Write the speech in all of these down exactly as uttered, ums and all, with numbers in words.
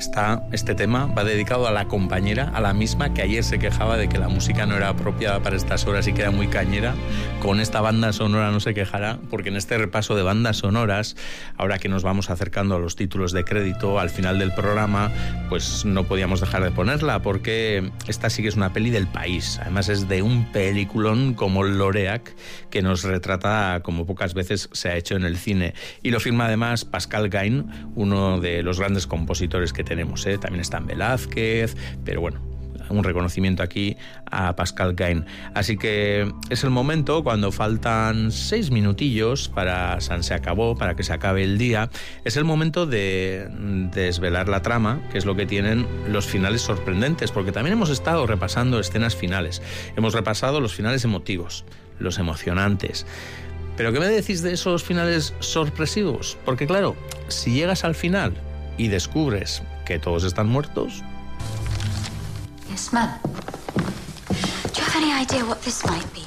Está, este tema va dedicado a la compañera, a la misma que ayer se quejaba de que la música no era apropiada para estas horas y que era muy cañera. Con esta banda sonora no se quejará, porque en este repaso de bandas sonoras, ahora que nos vamos acercando a los títulos de crédito al final del programa, pues no podíamos dejar de ponerla, porque esta sí que es una peli del país. Además es de un peliculón como Loreac, que nos retrata como pocas veces se ha hecho en el cine. Y lo firma además Pascal Gain, uno de los grandes compositores que tenemos, ¿eh? También está en Velázquez, pero bueno, un reconocimiento aquí a Pascal Gain. Así que es el momento, cuando faltan seis minutillos para San se acabó, para que se acabe el día, es el momento de desvelar la trama, que es lo que tienen los finales sorprendentes, porque también hemos estado repasando escenas finales. Hemos repasado los finales emotivos, los emocionantes. Pero ¿qué me decís de esos finales sorpresivos? Porque claro, si llegas al final y descubres que todos están muertos... Yes, ma'am. Do you have any idea what this might be?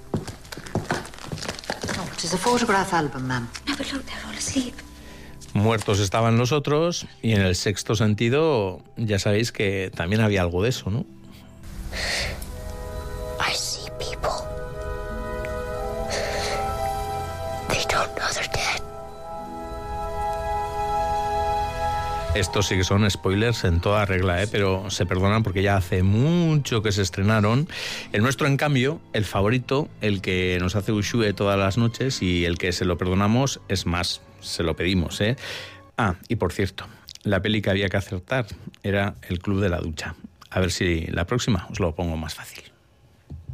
Oh, it is a photograph album, ma'am. No, but look, they're all asleep. Muertos estaban los otros, y en el sexto sentido ya sabéis que también había algo de eso, ¿no? I see people. They don't know they're dead. Estos sí que son spoilers en toda regla, ¿eh? Pero se perdonan porque ya hace mucho que se estrenaron. El nuestro, en cambio, el favorito, el que nos hace Ushue todas las noches y el que se lo perdonamos, es más, se lo pedimos, ¿eh? Ah, y por cierto, la peli que había que acertar era El Club de la Ducha. A ver si la próxima os lo pongo más fácil.